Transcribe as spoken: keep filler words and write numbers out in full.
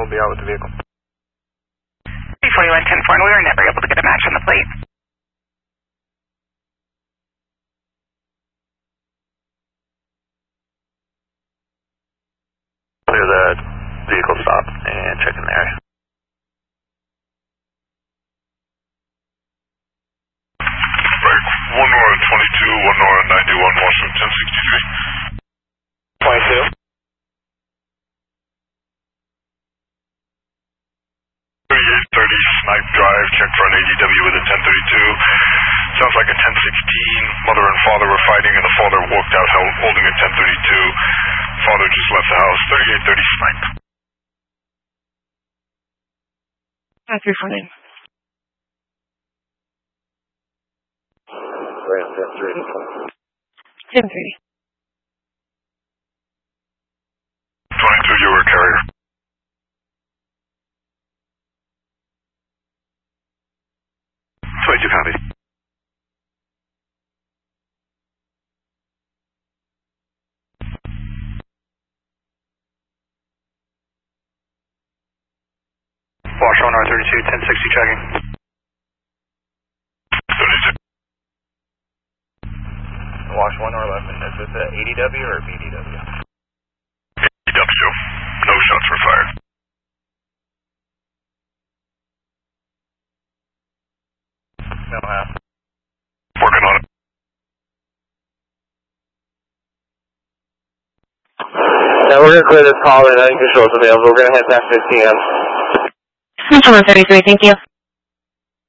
be out with the vehicle. three forty-one ten four, and we were never able to get a match on the plate. Clear the vehicle stop and check in the area. Right, one Nora twenty-two, one Nora ninety-one, Washington ten sixty-three. twenty-two. thirty-eight thirty, Snipe Drive, check for an A D W with a ten thirty-two. Sounds like a ten sixteen. Mother and father were fighting and the father walked out holding a ten thirty-two. Father just left the house. thirty-eight thirty, Snipe. three forty. ten thirty. twenty-two, you were a carrier. twenty-two copies. Wash one R thirty-two, ten sixty checking. thirty-two. Wash one or eleven. Is this a A D W or a B D W? A D W. No shots were fired. No half. Working on it. Now we're going to clear this call and I think control's available. We're going to head back to the T M. Central one thirty-three, thank you.